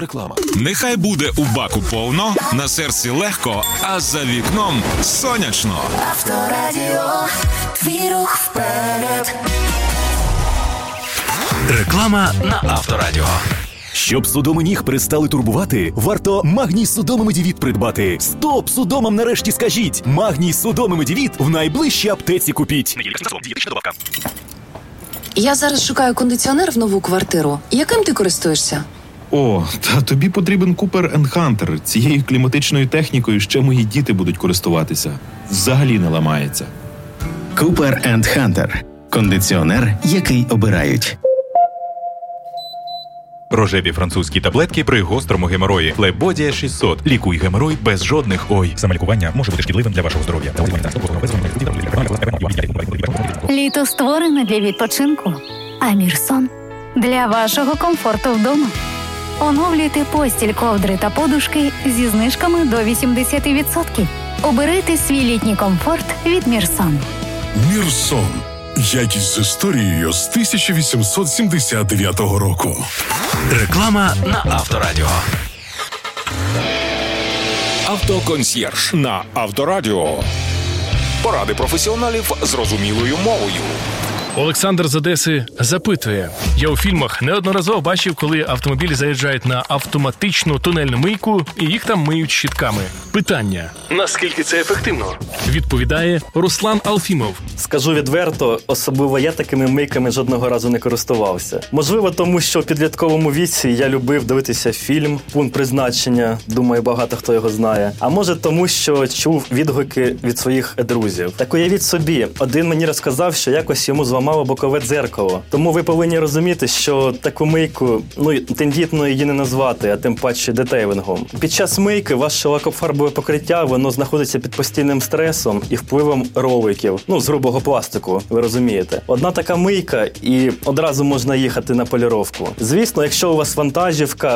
Реклама. Нехай буде у баку повно, на серці легко, а за вікном сонячно. Авторадіо, твій рух вперед. Реклама на Авторадіо. Щоб судоми ніг перестали турбувати, варто Магній Судомий Медівіт придбати. Стоп судомам нарешті скажіть! Магній Судомий Медівіт в найближчій аптеці купіть. Я зараз шукаю кондиціонер в нову квартиру. Яким ти користуєшся? О, та тобі потрібен Cooper & Hunter. Цією кліматичною технікою ще мої діти будуть користуватися. Взагалі не ламається. Cooper & Hunter. Кондиціонер, який обирають. Рожеві французькі таблетки при гострому геморої. Флебодія 600. Лікуй геморой без жодних ой. Саме лікування може бути шкідливим для вашого здоров'я. Літо створене для відпочинку, а Мірсон – для вашого комфорту вдома. Оновлюйте постіль, ковдри та подушки зі знижками до 80%. Оберите свій літній комфорт від Мірсон. Мірсон. Якість з історією з 1879 року. Реклама на Авторадіо. Автоконсьєрж на Авторадіо. Поради професіоналів зрозумілою мовою. Олександр з Одеси запитує. Я у фільмах неодноразово бачив, коли автомобілі заїжджають на автоматичну тунельну мийку і їх там миють щітками. Питання. Наскільки це ефективно? Відповідає Руслан Алфімов. Скажу відверто, особливо я такими мийками жодного разу не користувався. Можливо, тому що в підлітковому віці я любив дивитися фільм «Пункт призначення», думаю, багато хто його знає. А може тому, що чув відгуки від своїх друзів. Так уявіть собі, один мені розказав, що якось йому зламало бокове дзеркало. Тому ви повинні розуміти, що таку мийку, тендітно її не назвати, а тим паче детейлингом. Під час мийки ваше лакофарбове покриття, воно знаходиться під постійним стресом і впливом роликів, з грубого пластику, ви розумієте. Одна така мийка і одразу можна їхати на поліровку. Звісно, якщо у вас вантажівка,